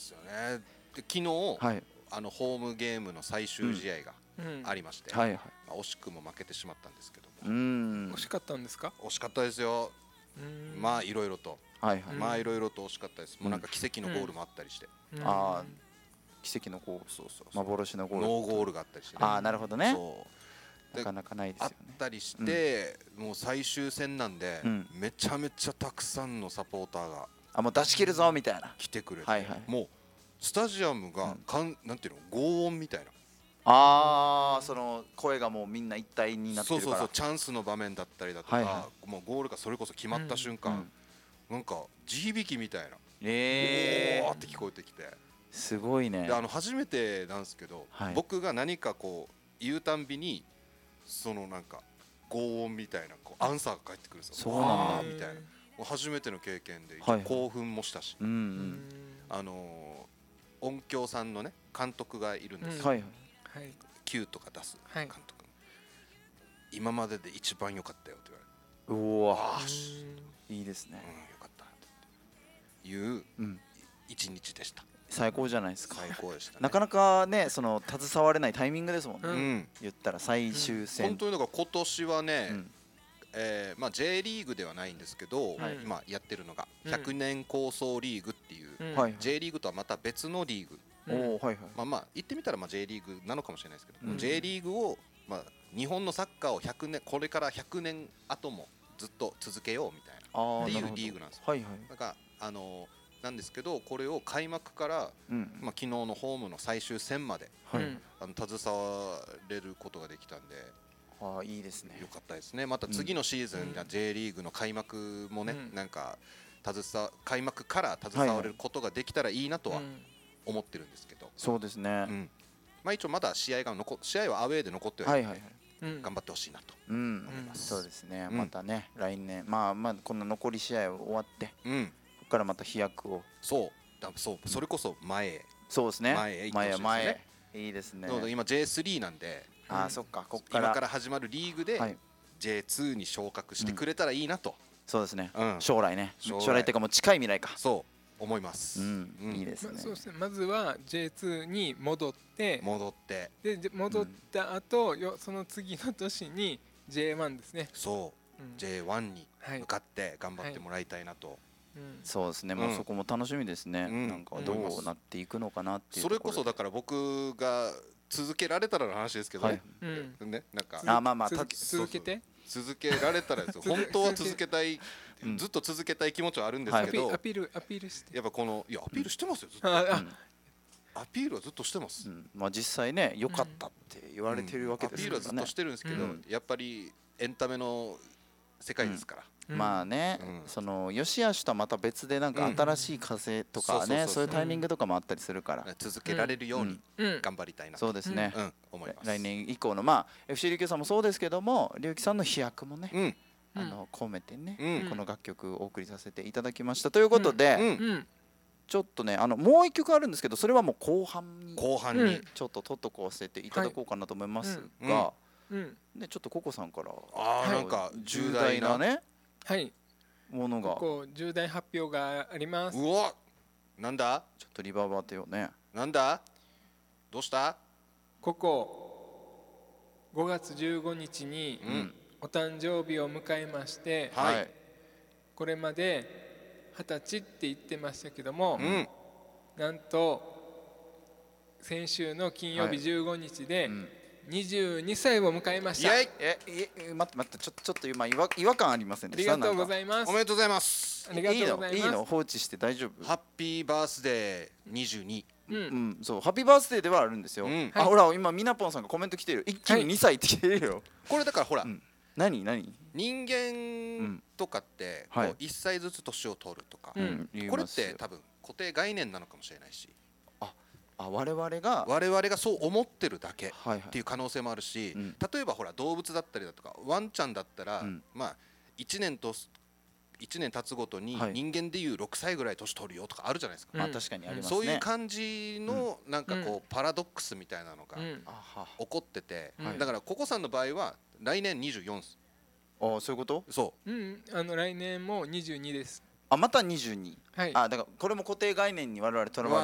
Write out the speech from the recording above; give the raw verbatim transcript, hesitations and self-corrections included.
ですよね。で昨日、 はい、 あのホームゲームの最終試合がありまして、 はいはい、 まあ、惜しくも負けてしまったんですけどうーも、 ん、 惜しかったんですか？ 惜しかったですよ。 うんまあいろいろと、 はいはい、 まあいろいろと惜しかったです。もうなんか奇跡のゴールもあったりして、 うんああ、奇跡のゴール、 そうそうそう、 幻のゴール、 ノーゴールがあったりしてね、 ああ、なるほどね、 そうなかなかないですあっよね。 たりして、もう最終戦なんで、 うんめちゃめちゃたくさんのサポーターがあ、もう出し切るぞみたいな。 来てくれて、 はいはい、 もうスタジアムがかん、なんていうの、轟音みたいな、 ああ、その声がもうみんな一体になってるから。 そうそうそう、チャンスの場面だったりだとか、 はいはもうゴールがそれこそ決まった瞬間、 うんなんか地響きみたいな、 ええおーって聞こえてきて、 すごいねで。あの初めてなんですけど、 はい僕が何かこう言うたんびにそのなんか轟音みたいなこうアンサーが返ってくるんですよ。 そうなんだわーみたいな、もう初めての経験で、 はいはい興奮もしたし、 うんううんん、 あのー音響さんのね監督がいるんですよ、 うんはいはい、 はい Q とか出すはい監督、今までで一番良かったよってうわ言われて、あーいいですね。 うん、よかったっていううん、 一日でした。 最高じゃないですか。 最高でしたね。 なかなかね、その携われないタイミングですもんね。 ううんん、 言ったら最終戦。 本当にだから今年はね、 うんえーまあ、J リーグではないんですけど、 はい今やってるのがうんひゃくねん構想リーグっていう、 うんはい J リーグとはまた別のリーグ、 うんおお、はいはい。 まあまあ言ってみたらまあ J リーグなのかもしれないですけど、 うん J リーグを、まあ、日本のサッカーをひゃくねん、これからひゃくねん後もずっと続けようみたいなああ、 っていうなるほどリーグなんですよ。 はいはい。 なんかあのーなんですけど、これを開幕から、 うん。 まあ、昨日のホームの最終戦まではい。 うんあの携われることができたんで、 ああ、いいですねよ。かったですね。また次のシーズンが J リーグの開幕もね、 うんなんか携わ開幕から携われることができたらいいなとは思ってるんですけど、 そうですね。 うんまあ、一応まだ試合が残試合はアウェーで残ってはいるので、 はいはいはい。 うん頑張ってほしいなとうん思いま。す。 そうですね。 うんまたね、来年、まあまあ、この残り試合終わって、 うん、 ここからまた飛躍を。 そうだそうそれこそ前へ、 そうですね。 前へ行ってほしい前へですね前へ。いいですねな。ので今 ジェイスリー なんで、 ああ、そっか。こっから。 今から始まるリーグではい。 ジェイツー に昇格してくれたらいいなと、 そうですね。 うん将来ね。 将来将来っていうかもう近い未来か。 そう思います。 うんうん。 いいですねまあ。そうですね。まずは ジェイツー に戻って戻ってでで戻った後、よその次の年に ジェイワン ですね。 そううんジェイワン にはい向かって頑張ってもらいたいなと、 うんそうですね。もうそこも楽しみですね。 うんなんかどうなっていくのかなっていうそれところで。 こそだから僕が続けられたらの話ですけど、 はいうんね、なんかあまあまあた続け続けて続けられたらですよ続け本当は続けたい、 うんずっと続けたい気持ちはあるんですアけど、 ピアピールアピールしてやっぱこのいやアピールしてますよずっと、 ああうんアピールはずっとしてます、 うんまあ実際ね良かったって言われてるわけアですからねピールはずっと。してるんですけど、 うんやっぱりエンタメの世界ですから、 うんまあね、 うんその良し悪しとはまた別でなんかうん新しい風とかそうそうそうそうねそういうタイミングとかもあったりするから、 続けられるようにうん頑張りたいなと、 そうですね、 うん思います。 来年以降のまあ エフシー 琉球さんもそうですけども琉球さんの飛躍もね、 うんあの込めてね、 うんこの楽曲をお送りさせていただきましたということで、 うんうんちょっとねあのもう一曲あるんですけどそれはもう後半に後半に、 うんちょっと取っとこうせていただこうかなと思いますはいが、 うんね、ちょっとココさんからああ、 はいなんか重重大な大なねはいものがここ重大発表があります。 うわなんだちょっとリバーブ当てようね。 なんだどうしたここごがつじゅうごにちにうんお誕生日を迎えまして、 はいこれまではたちって言ってましたけども、 うんなんと先週の金曜はい日じゅうごにちでうんにじゅうにさいを迎えました。 イエイえええ待って待ってちょちょっと今違和違和感ありませんでしたありがとうごいざいますお。めでとうございますありがとうございます。 いいのいいの放置して大丈夫。 ハッピーバースデーにじゅうにううんんそうハッピーバースデーではあるんですよ。 うんあほら今みなぽんさんがコメント来てる一気ににさいって来てるよ。 これだからほら、 うん何何人間とかってこはいういっさいずつ年を取るとか、 うん言いこれっますよて多分固定概念なのかもしれないし、 あ我々が我々がそう思ってるだけはいはいっていう可能性もあるし、 うん例えばほら動物だったりだとかワンちゃんだったら、 うんまあいちねんといちねん経つごとにはい人間でいうろくさいぐらい年取るよとかあるじゃないですか、 うんまあ確かにありますね。 そういう感じのなんかこうんうパラドックスみたいなのがうんあは起こってて、 はいだからココさんの場合は来年にじゅうよんです。 あそういうこと？ そうん、あの来年もにじゅうにです。 あまたにじゅうに。 はい。 あだからこれも固定概念に我々とらわれ